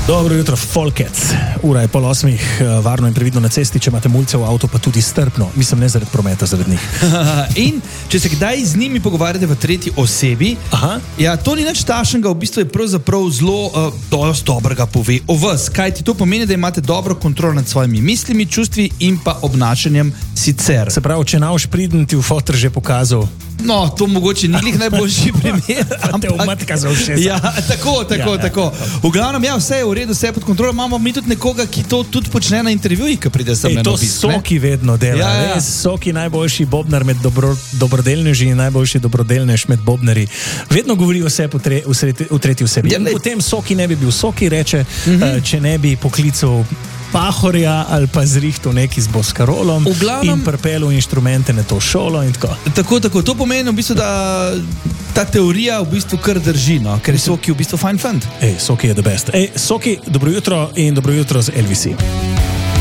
Dobro jutro, Folkec. Ura je 7:30, varno in previdno na cesti, če imate mulce v avtu, pa tudi strpno. Mislim, ne zaradi prometa, zaradi njih. In če se kdaj z njimi pogovarjate v tretji osebi, ja, to ni nič tašnega, v bistvu je pravzaprav zelo dosti dobrega pove o vas. Kaj ti to pomeni, da imate dobro kontrolo nad svojimi mislimi, čustvi in pa obnašanjem sicer. Se pravi, če navš pridem, ti v fotor že pokazal. No, to mogoče ni glih najboljši primer. Te umatka za všesa. Ja, tako. V glavnem, ja, vse je v redu, vse je pod kontrolo. Imamo mi tudi nekoga, ki to tudi počne na intervjuji, ki pride sem na obisk. To Soki vedno dela. Ja. Soki najboljši bobnar med dobrodelneži in najboljši dobrodelnež med bobnari. Vedno govori vse v tretji osebi. Ja, potem Soki ne bi bil Soki, reče, če ne bi poklical Pahorja ali pa zrihtel neki z Boskarolom in prepelil inštrumente na to šolo in tako. Tako. To pomeni v bistvu, da ta teorija v bistvu kar drži, no? Ker je Soki v bistvu fine fund. Soki je the best. Soki, dobro jutro in dobro jutro z LVC.